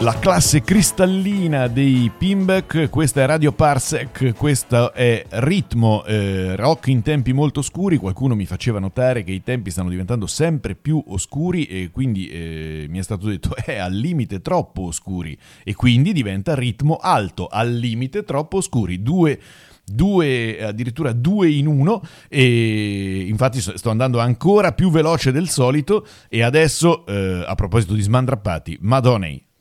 La classe cristallina dei Pinback, questa è Radio Parsec, questo è ritmo rock in tempi molto oscuri. Qualcuno mi faceva notare che i tempi stanno diventando sempre più oscuri e quindi mi è stato detto al limite troppo oscuri, e quindi diventa ritmo alto, al limite troppo oscuri, addirittura due in uno, e infatti sto andando ancora più veloce del solito. E adesso a proposito di smandrappati, Madonna,